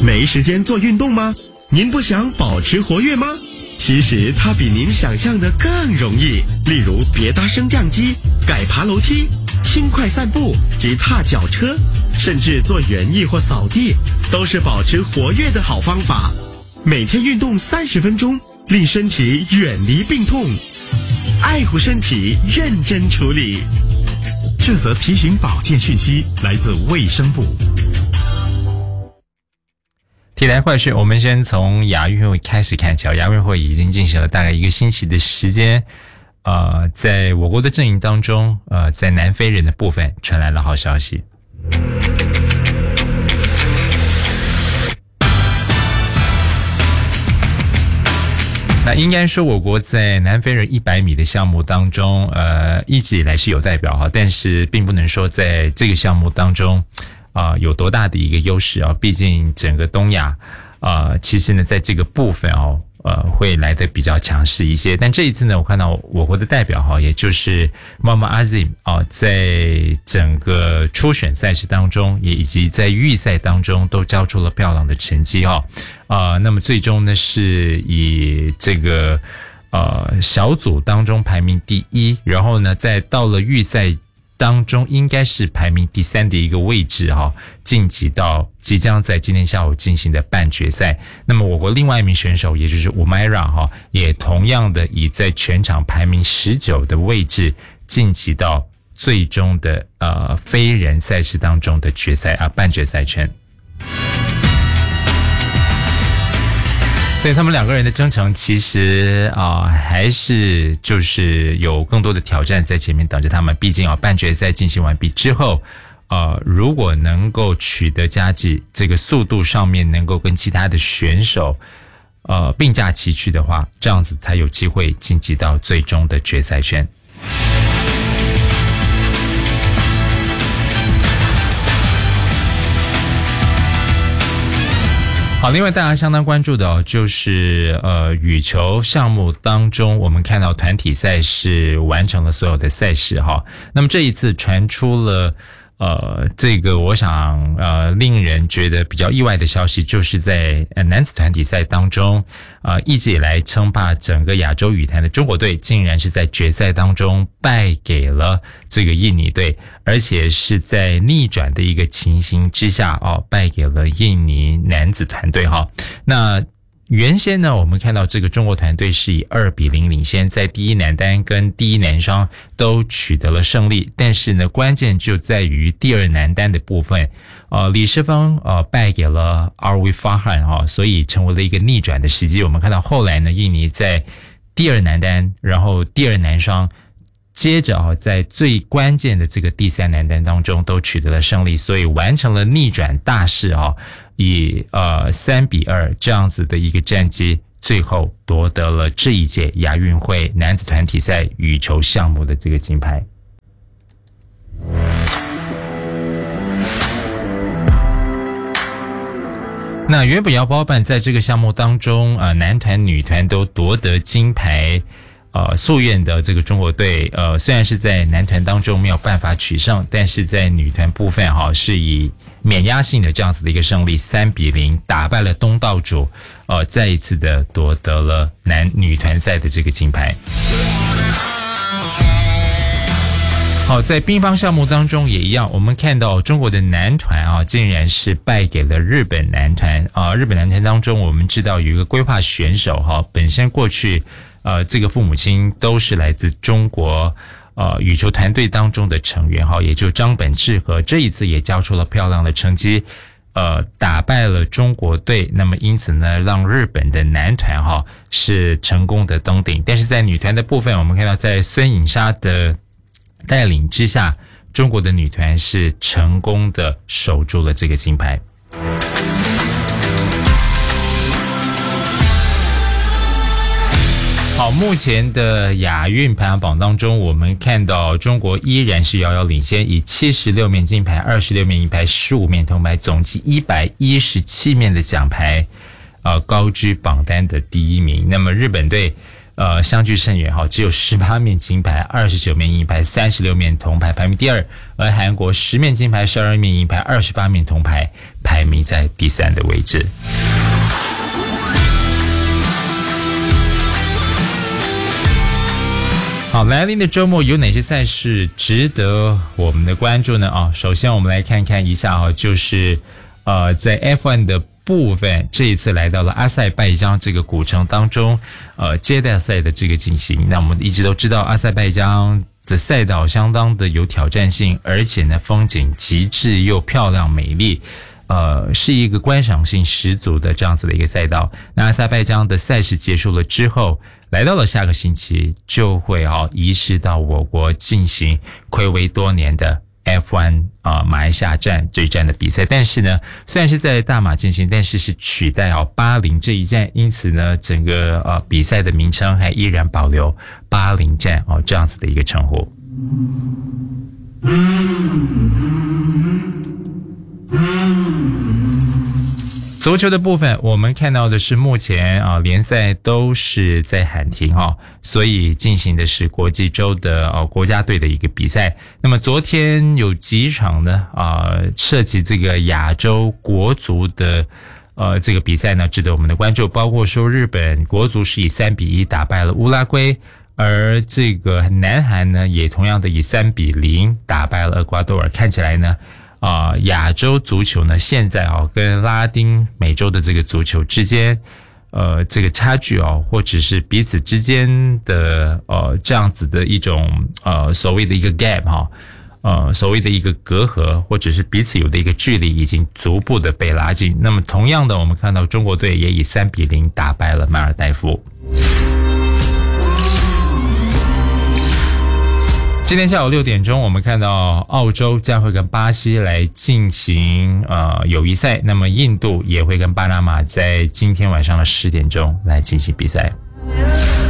没时间做运动吗？您不想保持活跃吗？其实它比您想象的更容易。例如别搭升降机、改爬楼梯、轻快散步及踏脚车，甚至做园艺或扫地，都是保持活跃的好方法。每天运动30分钟，令身体远离病痛，爱护身体，认真处理。 这则提醒保健讯息来自卫生部。 体坛快讯，我们先从亚运会开始看起。亚运会已经进行了大概1个星期的时间，在我国的阵营当中，在南非人的部分传来了好消息。那应该说，我国在南非人100米的项目当中，一直以来是有代表哈，但是并不能说在这个项目当中，有多大的一个优势啊？毕竟整个东亚，其实呢，在这个部分会来得比较强势一些。但这一次呢，我看到我国的代表哈，也就是 Mohamed Azim 在整个初选赛事当中，也以及在预赛当中都交出了漂亮的成绩哈。那么最终呢，是以这个小组当中排名第1，然后呢，再到了预赛当中应该是排名第3的一个位置晋级到即将在今天下午进行的半决赛。那么我国另外一名选手，也就是 Umaira 也同样的以在全场排名19的位置晋级到最终的非人赛事当中的决赛半决赛圈。所以他们2个人的征程其实还是就是有更多的挑战在前面等着他们。毕竟半决赛进行完毕之后，如果能够取得佳绩，这个速度上面能够跟其他的选手并驾齐驱的话，这样子才有机会晋级到最终的决赛圈。好，另外大家相当关注的就是羽球项目当中，我们看到团体赛是完成了所有的赛事哈。那么这一次传出了这个我想令人觉得比较意外的消息，就是在男子团体赛当中一直以来称霸整个亚洲羽坛的中国队，竟然是在决赛当中败给了这个印尼队，而且是在逆转的一个情形之下败给了印尼男子团队哈。那原先呢，我们看到这个中国团队是以2-0领先，在第一男单跟第一男双都取得了胜利，但是呢，关键就在于第二男单的部分，李诗沣败给了Arwi Farhan所以成为了一个逆转的时机。我们看到后来呢，印尼在第二男单，然后第二男双，接着在最关键的这个第3男单当中都取得了胜利，所以完成了逆转大势以3-2这样子的一个战绩，最后夺得了这一届亚运会男子团体赛羽球项目的这个金牌。那原本要包办在这个项目当中男团女团都夺得金牌夙愿的这个中国队虽然是在男团当中没有办法取胜，但是在女团部分是以免压性的这样子的一个胜利3-0打败了东道主再一次的夺得了女团赛的这个金牌。好，在乒乓项目当中也一样，我们看到中国的男团竟然是败给了日本男团日本男团当中，我们知道有一个规划选手本身过去这个父母亲都是来自中国羽球团队当中的成员也就张本智和，这一次也交出了漂亮的成绩打败了中国队，那么因此呢，让日本的男团是成功的登顶。但是在女团的部分，我们看到在孙颖莎的带领之下，中国的女团是成功的守住了这个金牌。好，目前的亚运排行榜当中，我们看到中国依然是遥遥领先，以76面金牌、26面银牌、15面铜牌，总计117面的奖牌高居榜单的第一名。那么日本队相距甚远只有18面金牌、29面银牌、36面铜牌，排名第二。而韩国10面金牌、12面银牌、28面铜牌，排名在第3的位置。好，来临的周末有哪些赛事值得我们的关注呢？首先我们来看看一下就是在 F1 的部分，这一次来到了阿塞拜疆这个古城当中，接待赛的这个进行。那我们一直都知道阿塞拜疆的赛道相当的有挑战性，而且呢风景极致又漂亮美丽。是一个观赏性十足的这样子的一个赛道。那阿塞拜疆的赛事结束了之后，来到了下个星期就会移师到我国进行睽违多年的 F1 马来西亚站这一站的比赛。但是呢，虽然是在大马进行，但是是取代巴林这一站，因此呢，整个比赛的名称还依然保留巴林站这样子的一个称呼。足球的部分，我们看到的是目前联赛都是在喊停所以进行的是国际周的国家队的一个比赛。那么昨天有几场呢涉及这个亚洲国足的这个比赛呢，值得我们的关注，包括说日本国足是以3-1打败了乌拉圭，而这个南韩呢也同样的以3-0打败了厄瓜多尔。看起来呢亚洲足球呢现在跟拉丁美洲的这个足球之间这个差距或者是彼此之间的这样子的一种所谓的一个 gap 所谓的一个隔阂，或者是彼此有的一个距离已经逐步的被拉近。那么同样的，我们看到中国队也以3-0打败了马尔代夫。今天下午6点钟，我们看到澳洲将会跟巴西来进行友谊赛，那么印度也会跟巴拿马在今天晚上的10点钟来进行比赛。